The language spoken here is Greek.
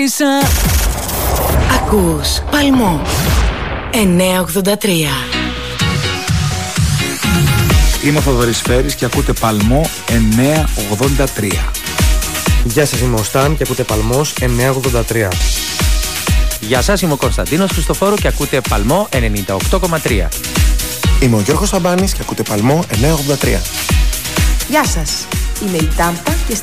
ξύπνησα. Ακούς Παλμό 983. Είμαι ο Θοδωρής Φέρης και ακούτε Παλμό 983. Γεια σας, είμαι ο Σταν και ακούτε Παλμός 983. Γεια σας, είμαι ο Κωνσταντίνος Χριστοφόρου και ακούτε Παλμό 98,3. Είμαι ο Γιώργος Σαμπάνης και ακούτε Παλμό 983. Γεια σας, είμαι η Τάμπα και